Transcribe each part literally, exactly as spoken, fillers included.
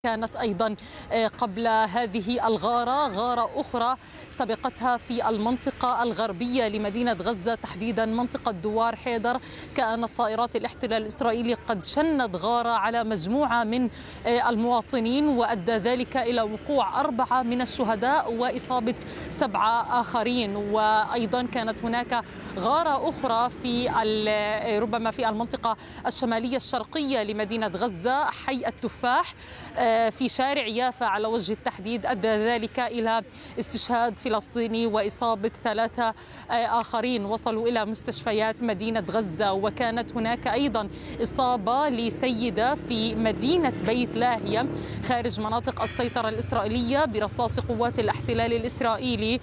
كانت أيضا قبل هذه الغارة غارة أخرى سبقتها في المنطقة الغربية لمدينة غزة، تحديدا منطقة دوار حيدر. كانت طائرات الاحتلال الإسرائيلي قد شنت غارة على مجموعة من المواطنين، وأدى ذلك إلى وقوع أربعة من الشهداء وإصابة سبعة آخرين. وأيضا كانت هناك غارة أخرى في ربما في المنطقة الشمالية الشرقية لمدينة غزة، حي التفاح في شارع يافا على وجه التحديد، أدى ذلك إلى استشهاد فلسطيني وإصابة ثلاثة آخرين وصلوا إلى مستشفيات مدينة غزة. وكانت هناك أيضا إصابة لسيدة في مدينة بيت لاهية خارج مناطق السيطرة الإسرائيلية برصاص قوات الاحتلال الإسرائيلي.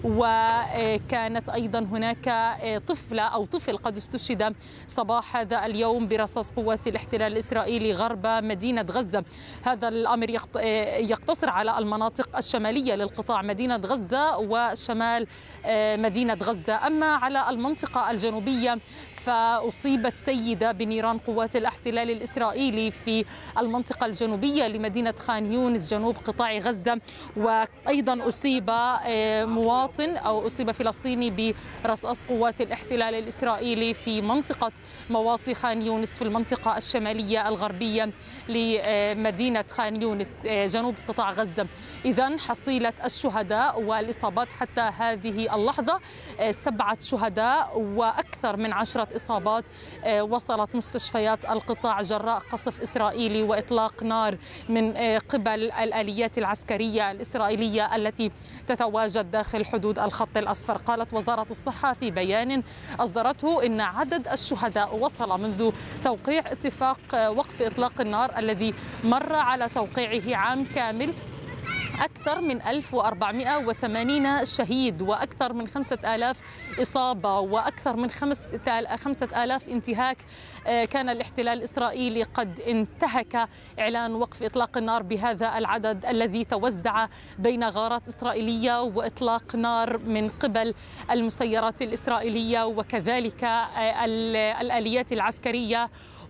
وكانت أيضا هناك طفلة أو طفل قد استشهد صباح هذا اليوم برصاص قوات الاحتلال الإسرائيلي غرب مدينة غزة. هذا الأمر يقتصر على المناطق الشمالية للقطاع مدينة غزة وشمال مدينة غزة. أما على المنطقة الجنوبية فأصيبت سيدة بنيران قوات الاحتلال الإسرائيلي في المنطقة الجنوبية لمدينة خان يونس جنوب قطاع غزة. وأيضا أصيب مواطن أو أصيب فلسطيني برصاص قوات الاحتلال الإسرائيلي في منطقة مواصي خان يونس في المنطقة الشمالية الغربية لمدينة خان يونس جنوب قطاع غزة. إذن حصيلة الشهداء والإصابات حتى هذه اللحظة سبعة شهداء وأكثر من عشرة إصابات وصلت مستشفيات القطاع جراء قصف إسرائيلي وإطلاق نار من قبل الآليات العسكرية الإسرائيلية التي تتواجد داخل حدود الخط الأصفر. قالت وزارة الصحة في بيان أصدرته إن عدد الشهداء وصل منذ توقيع اتفاق وقف إطلاق النار الذي مر على توقيعه عام كامل أكثر من ألف وأربعمائة وثمانين شهيد وأكثر من خمسة آلاف إصابة وأكثر من خمسة آلاف انتهاك. كان الاحتلال الإسرائيلي قد انتهك إعلان وقف إطلاق النار بهذا العدد الذي توزع بين غارات إسرائيلية وإطلاق نار من قبل المسيرات الإسرائيلية وكذلك الآليات العسكرية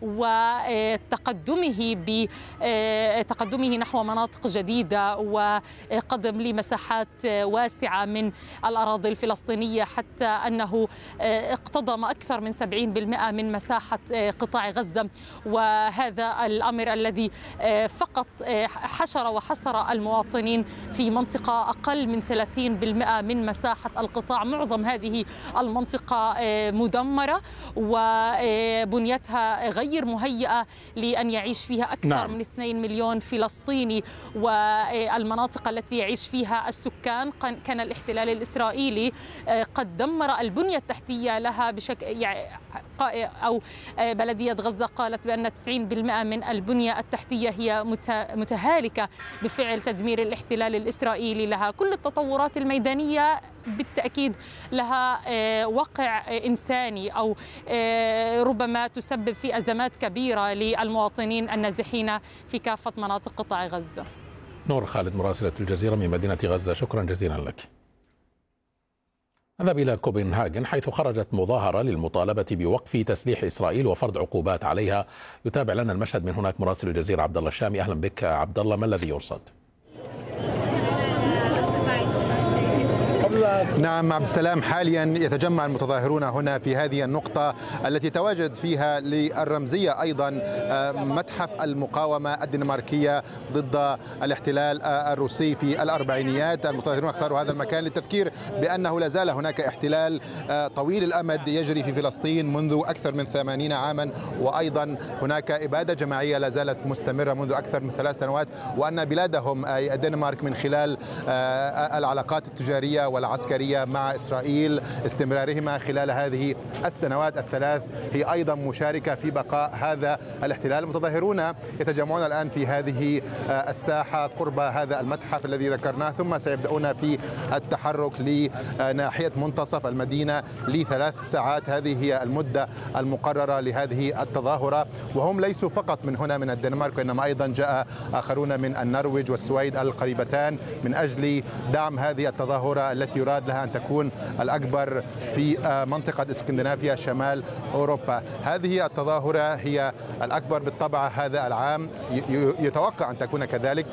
وتقدمه بتقدمه نحو مناطق جديدة وقدم لمساحات واسعة من الأراضي الفلسطينية حتى أنه اقتضم أكثر من سبعين بالمئة من مساحة قطاع غزة. وهذا الأمر الذي فقط حشر وحصر المواطنين في منطقة أقل من ثلاثين بالمئة من مساحة القطاع. معظم هذه المنطقة مدمرة وبنيتها غير غير مهيئة لأن يعيش فيها أكثر نعم. من اثنين مليون فلسطيني. والمناطق التي يعيش فيها السكان كان الاحتلال الإسرائيلي قد دمر البنية التحتية لها بشكل أو بلدية غزة قالت بأن تسعين بالمئة من البنية التحتية هي متهالكة بفعل تدمير الاحتلال الإسرائيلي لها. كل التطورات الميدانية بالتأكيد لها وقع إنساني أو ربما تسبب في أزمات كبيرة للمواطنين النازحين في كافة مناطق قطاع غزة. نور خالد مراسلة الجزيرة من مدينة غزة، شكرا جزيلا لك. نذهب إلى كوبنهاجن حيث خرجت مظاهرة للمطالبة بوقف تسليح إسرائيل وفرض عقوبات عليها. يتابع لنا المشهد من هناك مراسل الجزيرة عبد الله الشامي. أهلا بك عبد الله، ما الذي يرصد؟ نعم عبد السلام، حاليا يتجمع المتظاهرون هنا في هذه النقطة التي تواجد فيها للرمزية أيضا متحف المقاومة الدنماركية ضد الاحتلال الروسي في الأربعينيات. المتظاهرون اختاروا هذا المكان للتذكير بأنه لا زال هناك احتلال طويل الأمد يجري في فلسطين منذ أكثر من ثمانين عاما، وأيضا هناك إبادة جماعية لا زالت مستمرة منذ أكثر من ثلاث سنوات، وأن بلادهم أي الدنمارك من خلال العلاقات التجارية والعسكرية مع إسرائيل استمرارهما خلال هذه السنوات الثلاث هي أيضا مشاركة في بقاء هذا الاحتلال. المتظاهرون يتجمعون الآن في هذه الساحة قرب هذا المتحف الذي ذكرناه، ثم سيبدأون في التحرك لناحية منتصف المدينة لثلاث ساعات. هذه هي المدة المقررة لهذه التظاهرة، وهم ليسوا فقط من هنا من الدنمارك وإنما أيضا جاء آخرون من النرويج والسويد القريبتان من أجل دعم هذه التظاهرة التي يراد لها أن تكون الأكبر في منطقة اسكندنافيا شمال أوروبا. هذه التظاهرة هي الأكبر بالطبع هذا العام، يتوقع أن تكون كذلك.